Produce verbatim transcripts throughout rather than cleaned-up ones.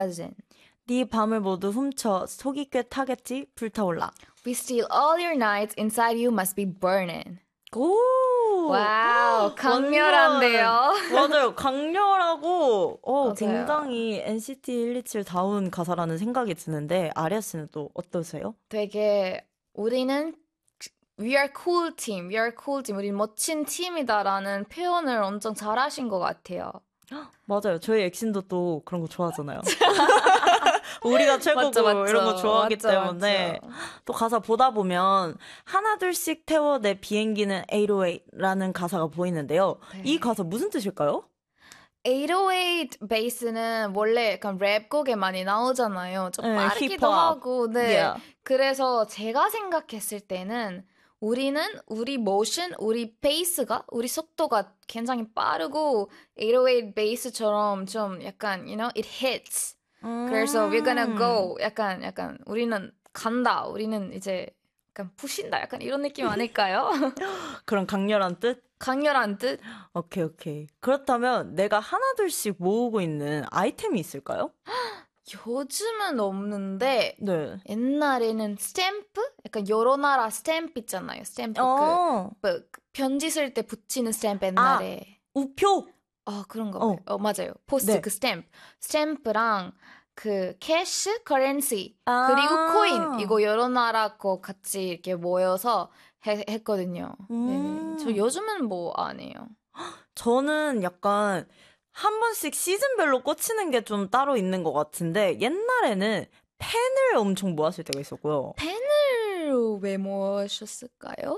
네 밤을 모두 훔쳐 속이 꽤 타겠지 불타올라. We steal all your nights, inside you must be burning. 오! 와우, 강렬한데요? 맞아요, 강렬하고 어, 맞아요. 굉장히 엔시티 일이칠다운 가사라는 생각이 드는데 아리아 씨는 또 어떠세요? 되게 우리는 We are cool team, we are cool team, 우리 멋진 팀이다라는 표현을 엄청 잘하신 것 같아요. 맞아요, 저희 액신도 또 그런 거 좋아하잖아요. 우리가 최고고 맞죠, 맞죠. 이런 거 좋아하기 맞죠, 때문에 맞죠. 또 가사 보다 보면 하나둘씩 태워 내 비행기는 팔백라는 가사가 보이는데요. 네. 이 가사 무슨 뜻일까요? 팔백오십팔 베이스는 원래 약간 랩곡에 많이 나오잖아요. 좀 네, 빠르기도 힙합. 하고. 네. Yeah. 그래서 제가 생각했을 때는 우리는 우리 모션, 우리 페이스가, 우리 속도가 굉장히 빠르고 팔백오십팔 베이스처럼 좀 약간, you know, it hits. 음. 그래서 we're gonna go. 약간, 약간 우리는 간다. 우리는 이제 약간 푸신다. 약간 이런 느낌 아닐까요? 그런 강렬한 뜻? 강렬한 뜻? 오케이, 오케이. 그렇다면 내가 하나둘씩 모으고 있는 아이템이 있을까요? 요즘은 없는데 네. 옛날에는 스탬프? 약간 여러 나라 스탬프 있잖아요. 스탬프 어. 그, 그 편지 쓸 때 붙이는 스탬프 옛날에. 우표? 아, 그런가 어. 봐요. 어, 맞아요. 포스트 네. 그 스탬프. 스탬프랑 그 캐시, 커런시, 아. 그리고 코인 이거 여러 나라 거 같이 이렇게 모여서 해, 했거든요. 음. 네네. 저 요즘은 뭐 안 해요. 저는 약간 한 번씩 시즌별로 꽂히는 게 좀 따로 있는 것 같은데 옛날에는 펜을 엄청 모았을 때가 있었고요. 펜을 왜 모으셨을까요?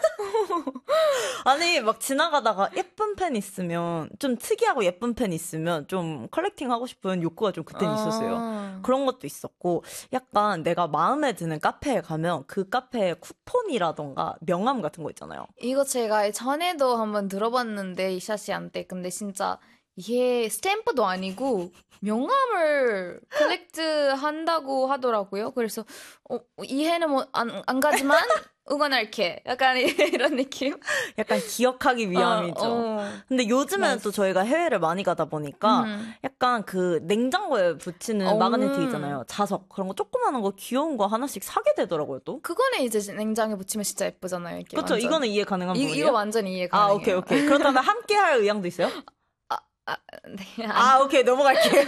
아니 막 지나가다가 예쁜 펜 있으면 좀 특이하고 예쁜 펜 있으면 좀 컬렉팅하고 싶은 욕구가 좀 그때는 있었어요. 아. 그런 것도 있었고 약간 내가 마음에 드는 카페에 가면 그 카페에 쿠폰이라던가 명함 같은 거 있잖아요. 이거 제가 전에도 한번 들어봤는데 이샤씨한테 근데 진짜 이게 스탬프도 아니고 명함을 컬렉트 한다고 하더라고요. 그래서 어, 이해는 뭐 안 안 가지만 응원할게. 약간 이런 느낌. 약간 기억하기 위함이죠. 어, 어. 근데 요즘에는 나이스. 또 저희가 해외를 많이 가다 보니까 음. 약간 그 냉장고에 붙이는 어. 마그네틱 있잖아요. 자석. 그런 거 조그마한 거 귀여운 거 하나씩 사게 되더라고요, 또. 그거는 이제 냉장고에 붙이면 진짜 예쁘잖아요. 이렇게 그렇죠. 완전. 이거는 이해 가능한 이, 부분이에요? 이거 완전 이해 아, 가능해요. 오케이, 오케이. 그렇다면 함께 할 의향도 있어요? 아, 네. 아, 오케이. 넘어갈게요.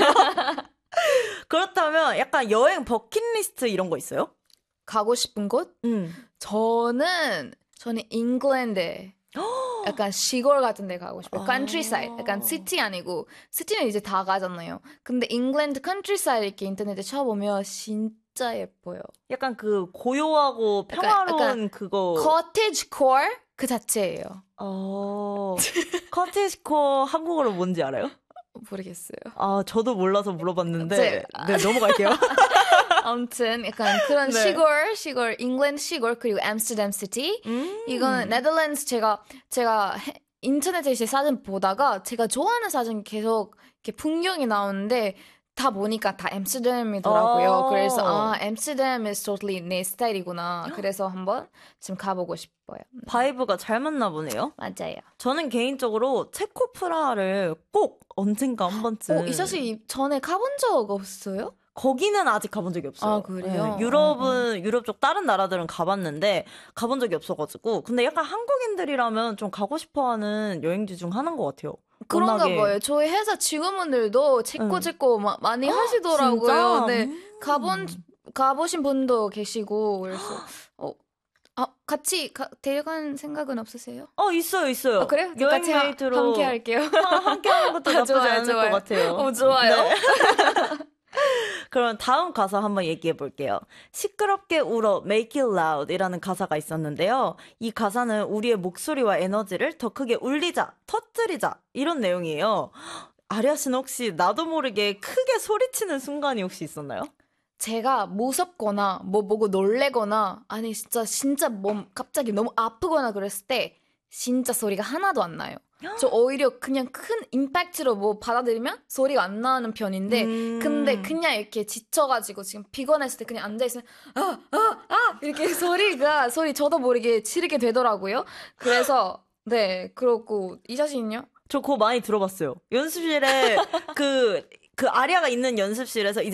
그렇다면 약간 여행 버킷리스트 이런 거 있어요? 가고 싶은 곳? 음. 저는 저는 잉글랜드 약간 시골 같은 데 가고 싶어요. 아. 컨트리사이드. 약간 시티 아니고 시티는 이제 다 가잖아요. 근데 잉글랜드 컨트리사이드 이렇게 인터넷에 쳐보면 진짜 예뻐요. 약간 그 고요하고 약간- 평화로운 약간 그거. 커티지 코어 그 자체예요. 어. 커티스코 한국어로 뭔지 알아요? 모르겠어요. 아, 저도 몰라서 물어봤는데. 제- 네, 넘어갈게요. 아무튼 약간 그런 네. 시골, 시골, 잉글랜드 시골 그리고 앰스터담 시티. 음. 이거는 네덜란드 제가 제가 해- 인터넷에 제 사진 보다가 제가 좋아하는 사진 계속 이렇게 풍경이 나오는데 다 보니까 다 앰스터담이더라고요. 어. 그래서 아 앰스터담 is totally 내 스타일이구나. 그래서 한번 지금 가보고 싶어요. 바이브가 잘 맞나 보네요. 맞아요. 저는 개인적으로 체코 프라하를 꼭 언젠가 한 번쯤. 어, 이사씨 전에 가본 적 없어요? 거기는 아직 가본 적이 없어요. 아, 그래요? 네, 유럽은 유럽 쪽 다른 나라들은 가봤는데 가본 적이 없어가지고. 근데 약간 한국인들이라면 좀 가고 싶어하는 여행지 중 하나인 것 같아요. 그런가 워낙에- 봐요. 저희 회사 직원분들도 체코 응. 체코 마, 많이 진짜? 하시더라고요. 네, 음. 가본 가보신 분도 계시고 그래서 어, 아 같이 가, 데려간 생각은 없으세요? 어, 있어요, 있어요. 아, 그래요? 여행 같이 하- 메이트로 함께 할게요. 함께 하는 것도 아, 나쁘지 좋아요, 않을 좋아요. 것 같아요. 어, 좋아요. 네. 그럼 다음 가사 한번 얘기해 볼게요. 시끄럽게 울어 Make it loud 이라는 가사가 있었는데요. 이 가사는 우리의 목소리와 에너지를 더 크게 울리자, 터뜨리자 이런 내용이에요. 아리아 씨는 혹시 나도 모르게 크게 소리치는 순간이 혹시 있었나요? 제가 무섭거나 뭐 보고 놀래거나 아니 진짜 진짜 몸 갑자기 너무 아프거나 그랬을 때 진짜 소리가 하나도 안 나요. 저 오히려 그냥 큰 임팩트로 뭐 받아들이면 소리가 안 나는 편인데 음. 근데 그냥 이렇게 지쳐가지고 지금 피곤했을 때 그냥 앉아있으면 아, 아, 아 이렇게 소리가 소리 저도 모르게 지르게 되더라고요. 그래서 네 그렇고 이 자신은요? 저 그거 많이 들어봤어요. 연습실에 그 그 아리아가 있는 연습실에서 이제